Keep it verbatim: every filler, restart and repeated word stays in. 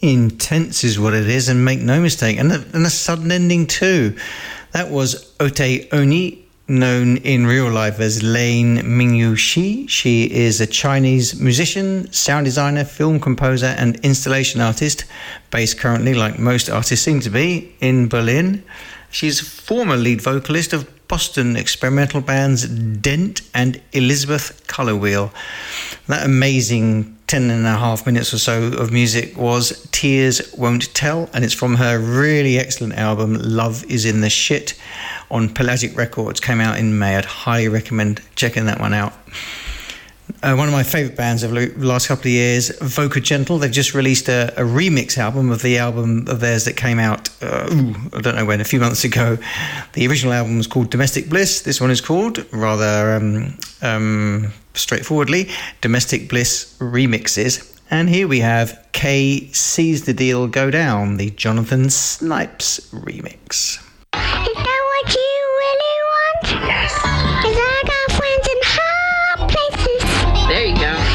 Intense is what it is, and make no mistake. And a, and a sudden ending too. That was Ote Oni, known in real life as Lane Mingyu Shi. She is a Chinese musician, sound designer, film composer, and installation artist, based currently, like most artists seem to be, in Berlin. She's former lead vocalist of Boston experimental bands Dent and Elizabeth Color Wheel. That amazing ten and a half minutes or so of music was Tears Won't Tell, and it's from her really excellent album Love Is in the Shit on Pelagic Records. Came out in May. I'd highly recommend checking that one out. Uh, one of my favourite bands of the last couple of years, Voca Gentle. They've just released a, a remix album of the album of theirs that came out, uh, ooh, I don't know when, a few months ago. The original album was called Domestic Bliss. This one is called, rather um, um, straightforwardly, Domestic Bliss Remixes. And here we have K Sees the Deal Go Down, the Jonathan Snipes remix.